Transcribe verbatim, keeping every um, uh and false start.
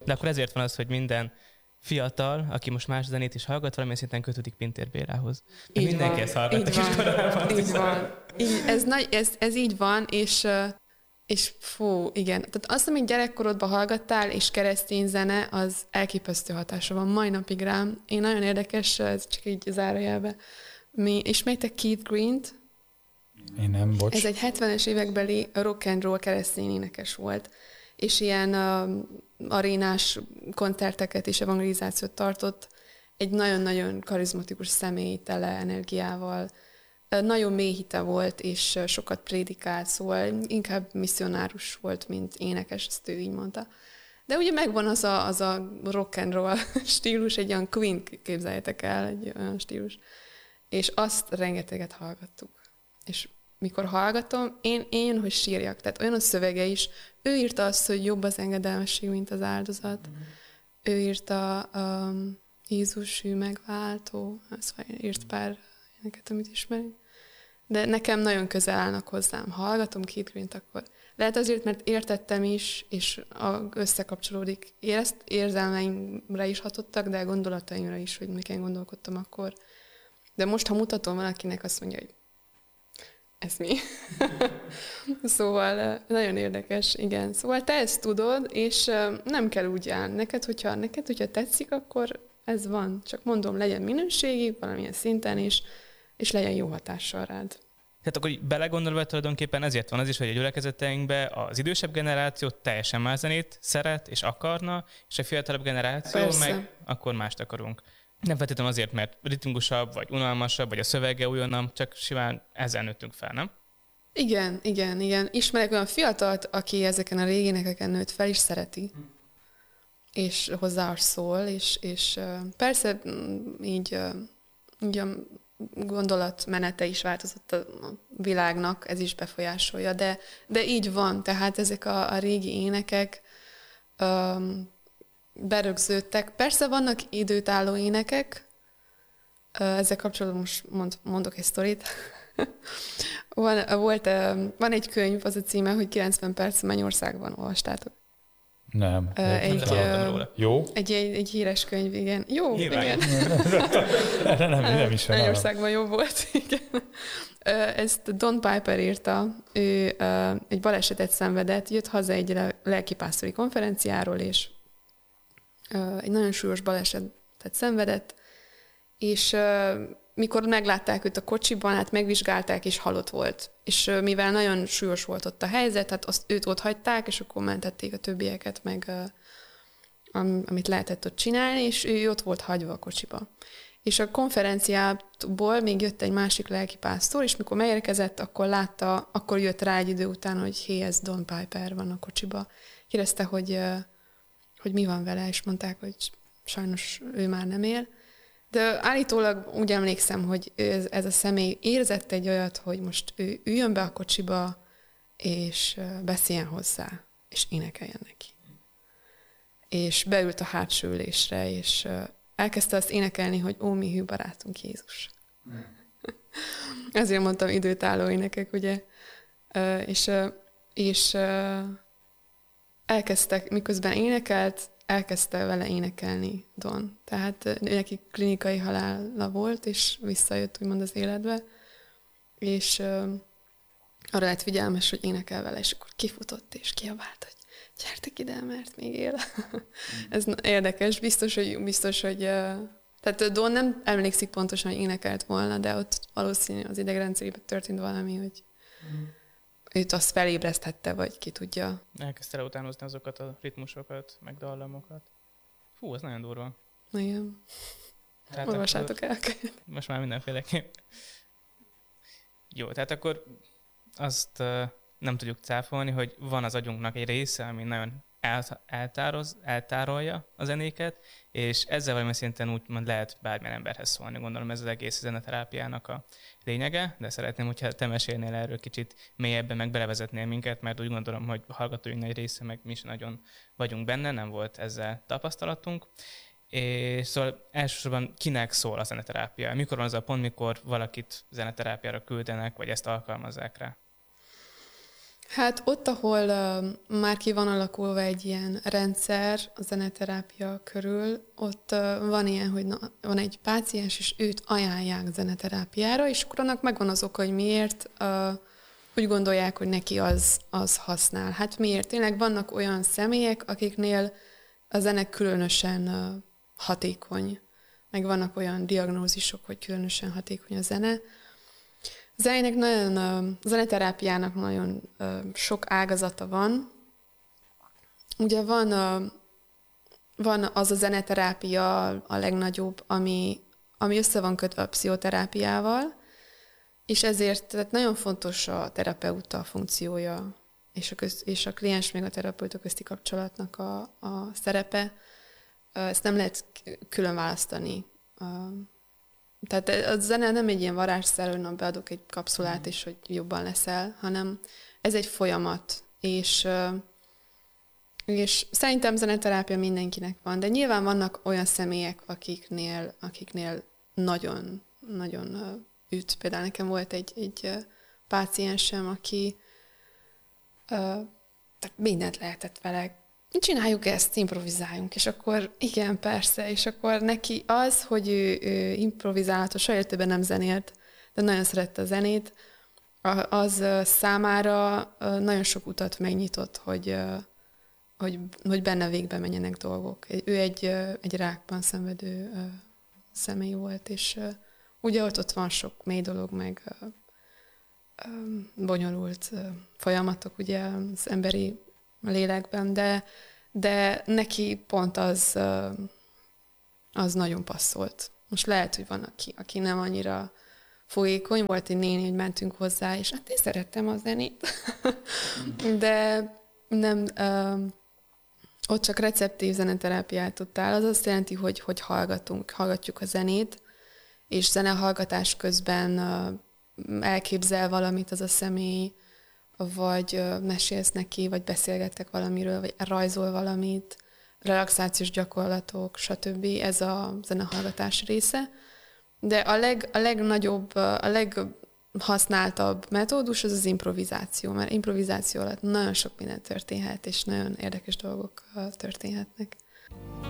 De akkor ezért van az, hogy minden fiatal, aki most más zenét is hallgat, valamilyen szinten kötődik Pintér Bélához. De mindenki ezt hallgatta kiskorában. Így van. Így, ez, nagy, ez, ez így van, és, és fú, igen. Tehát azt, amit gyerekkorodban hallgattál, és keresztény zene, az elképesztő hatása van mai napig rám. Én nagyon érdekes, ez csak így zárójelbe. Mi, ismertek Keith Green-t? Én nem, bocs. Ez egy hetvenes évekbeli rock and roll keresztény énekes volt, és ilyen uh, arénás koncerteket és evangelizációt tartott. Egy nagyon-nagyon karizmatikus személy, tele energiával. Uh, nagyon mély hite volt, és uh, sokat prédikált, szóval inkább misszionárus volt, mint énekes, ezt ő így mondta. De ugye megvan az a, az a rock and roll stílus, egy olyan Queen, képzeljetek el, egy olyan stílus. És azt rengeteget hallgattuk. És mikor hallgatom, én, én hogy sírjak. Tehát olyan a szövege is. Ő írta azt, hogy jobb az engedelmesség, mint az áldozat. Mm. Ő írta um, Jézus hű megváltó. Szóval írt pár éneket, amit ismerünk. De nekem nagyon közel állnak hozzám. Ha hallgatom Keith Green-t, akkor lehet azért, mert értettem is, és összekapcsolódik. Érezt, érzelmeimre is hatottak, de gondolataimra is, hogy miken gondolkodtam akkor. De most, ha mutatom valakinek, azt mondja, hogy ez mi? Szóval nagyon érdekes, igen. Szóval te ezt tudod, és nem kell úgy állni. Neked, hogyha, neked, hogyha tetszik, akkor ez van. Csak mondom, legyen minőségi, valamilyen szinten, és, és legyen jó hatással rád. Tehát akkor így belegondolva tulajdonképpen ezért van az is, hogy a gyülekezeteinkben az idősebb generáció teljesen más zenét szeret és akarna, és a fiatalabb generáció Persze. meg akkor mást akarunk. Nem feltétlenül azért, mert ritmikusabb, vagy unalmasabb, vagy a szövege újonnan, csak simán ezzel nőttünk fel, nem? Igen, igen, igen. Ismerek olyan fiatalt, aki ezeken a régi énekeken nőtt fel, és szereti. Hm. És hozzá szól, és, és persze így, így a gondolatmenete is változott a világnak, ez is befolyásolja, de, de így van, tehát ezek a, a régi énekek um, berögződtek. Persze vannak időtálló énekek, ezzel kapcsolatban most mond, mondok egy sztorit. van, volt, van egy könyv, az a címe, hogy kilencven perc Mennyországban, olvastátok? Nem. Egy, nem Jó? Egy, egy, egy híres könyv, igen. Jó, Nyilván. igen. nem, nem, nem is Mennyországban jó volt, igen. Ezt Don Piper írta, ő egy balesetet szenvedett, jött haza egy lelkipásztori konferenciáról, és egy nagyon súlyos balesetet szenvedett, és mikor meglátták őt a kocsiban, hát megvizsgálták, és halott volt. És mivel nagyon súlyos volt ott a helyzet, hát azt őt ott hagyták, és akkor mentették a többieket meg, amit lehetett ott csinálni, és ő ott volt hagyva a kocsiba. És a konferenciából még jött egy másik lelkipásztor, és mikor megérkezett, akkor látta, akkor jött rá egy idő után, hogy hé, ez Don Piper van a kocsiba. Kérdezte, hogy, hogy mi van vele, és mondták, hogy sajnos ő már nem él. De állítólag úgy emlékszem, hogy ez, ez a személy érzett egy olyat, hogy most ő üljön be a kocsiba, és beszéljen hozzá, és énekeljen neki. És beült a hátsó ülésre, és elkezdte azt énekelni, hogy ó, mi hű barátunk Jézus. Ezért mondtam időtálló énekek, ugye? És, és elkezdtek, miközben énekelt, elkezdte vele énekelni Don. Tehát neki klinikai halála volt, és visszajött úgymond az életbe, és uh, arra lett figyelmes, hogy énekel vele, és akkor kifutott, és kiabált, hogy gyertek ide, mert még él. Ez érdekes, biztos, hogy, biztos, hogy uh, tehát Don nem emlékszik pontosan, hogy énekelt volna, de ott valószínű az idegrendszerében történt valami, hogy mm. őt azt felébreszthette, vagy ki tudja. Elkezdte utánozni azokat a ritmusokat, meg dallamokat. Fú, ez nagyon durva. Igen. Olvassátok el. Most már mindenféleképp. Jó, tehát akkor azt uh, nem tudjuk cáfolni, hogy van az agyunknak egy része, ami nagyon el, eltároz, eltárolja a zenéket, és ezzel valami szinten úgymond lehet bármilyen emberhez szólni. Gondolom ez az egész zeneterápiának a lényege, de szeretném, hogyha te mesélnél erről kicsit mélyebben, meg belevezetnél minket, mert úgy gondolom, hogy a hallgatóink nagy része, meg mi is nagyon vagyunk benne, nem volt ezzel tapasztalatunk. És szóval elsősorban kinek szól a zeneterápia? Mikor van az a pont, mikor valakit zeneterápiára küldenek, vagy ezt alkalmazzák rá? Hát ott, ahol uh, már ki van alakulva egy ilyen rendszer a zeneterápia körül, ott uh, van ilyen, hogy na, van egy páciens, és őt ajánlják zeneterápiára, és akkor annak megvan az oka, hogy miért uh, úgy gondolják, hogy neki az, az használ. Hát miért? Tényleg vannak olyan személyek, akiknél a zene különösen uh, hatékony, meg vannak olyan diagnózisok, hogy különösen hatékony a zene. A zenének nagyon, a zeneterápiának nagyon sok ágazata van. Ugye van, van az a zeneterápia a legnagyobb, ami, ami össze van kötve a pszichoterápiával, és ezért tehát nagyon fontos a terapeuta funkciója, és a, köz, és a kliens még a terapeuta közti kapcsolatnak a, a szerepe. Ezt nem lehet külön választani. Tehát a zene nem egy ilyen varázsszer, hogy beadok egy kapszulát, és hogy jobban leszel, hanem ez egy folyamat, és, és szerintem zeneterápia mindenkinek van, de nyilván vannak olyan személyek, akiknél, akiknél nagyon, nagyon üt. Például nekem volt egy, egy páciensem, aki tehát mindent lehetett vele, csináljuk ezt, improvizáljunk, és akkor igen, persze, és akkor neki az, hogy ő, ő improvizálható, soha életében nem zenélt, de nagyon szerette a zenét, az számára nagyon sok utat megnyitott, hogy, hogy, hogy benne végbe menjenek dolgok. Ő egy, egy rákban szenvedő személy volt, és ugye ott, ott van sok mély dolog, meg bonyolult folyamatok ugye az emberi lélekben, de, de neki pont az, az nagyon passzolt. Most lehet, hogy van, aki, aki nem annyira folyékony, volt egy néni, hogy mentünk hozzá, és hát én szerettem a zenét, de nem, ott csak receptív zeneterápiát tudtál. Az azt jelenti, hogy, hogy hallgatunk, hallgatjuk a zenét, és zenehallgatás közben elképzel valamit az a személy, vagy mesélsz neki, vagy beszélgettek valamiről, vagy rajzol valamit, relaxációs gyakorlatok, stb. Ez a zenehallgatás része. De a, leg, a legnagyobb, a leghasználtabb metódus az az improvizáció, mert improvizáció alatt nagyon sok minden történhet, és nagyon érdekes dolgok történhetnek.